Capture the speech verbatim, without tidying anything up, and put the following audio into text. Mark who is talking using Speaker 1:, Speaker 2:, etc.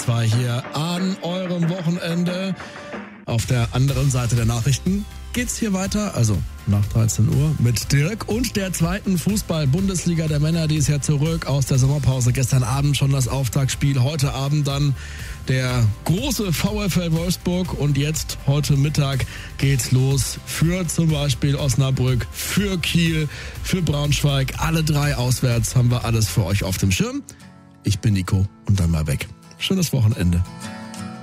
Speaker 1: zwei hier an eurem Wochenende. Auf der anderen Seite der Nachrichten geht's hier weiter, also nach dreizehn Uhr, mit Dirk und der zweiten Fußball-Bundesliga der Männer. Die ist ja zurück aus der Sommerpause. Gestern Abend schon das Auftaktspiel, heute Abend dann der große VfL Wolfsburg und jetzt heute Mittag geht's los für zum Beispiel Osnabrück, für Kiel, für Braunschweig. Alle drei auswärts haben wir alles für euch auf dem Schirm. Ich bin Nico und dann mal weg. Schönes Wochenende.